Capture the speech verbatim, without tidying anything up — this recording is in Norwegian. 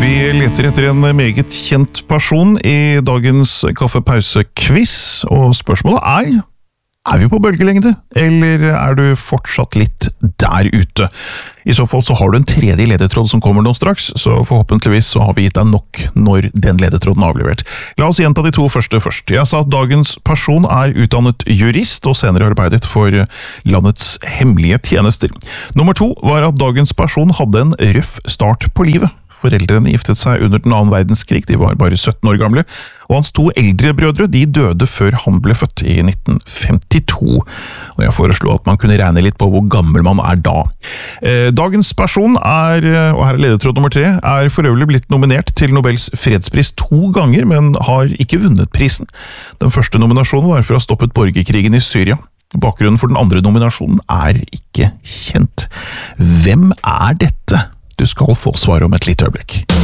Vi leter etter en meget kjent person i dagens kaffepause-quiz, og spørsmålet er, er vi på bølgelengde, eller er du fortsatt litt der ute? I så fall så har du en tredje ledetråd som kommer nå straks, så forhåpentligvis så har vi gitt deg nok når den ledetråden er avlevert. La oss gjenta de to første først. Jeg sa at dagens person er utdannet jurist, og senere arbeidet for landets hemmelige tjenester. Nummer to var at dagens person hadde en røff start på livet. Foreldrene giftet seg under den annen verdenskrig, de var bare sytten år gamle, og hans to eldre brødre, de døde før han ble født i nitten femtito. Og jeg foreslo at man kunne regne litt på hvor gammel man er da. Dagens person er, og her er ledetråd nummer tre, er for øvrig blitt nominert til Nobels fredspris to ganger, men har ikke vunnet prisen. Den første nominasjonen var for å ha stoppet borgerkrigen i Syria. Bakgrunnen for den andre nominasjonen er ikke kjent. Hvem er dette? Du skal få svar om et lite øyeblikk.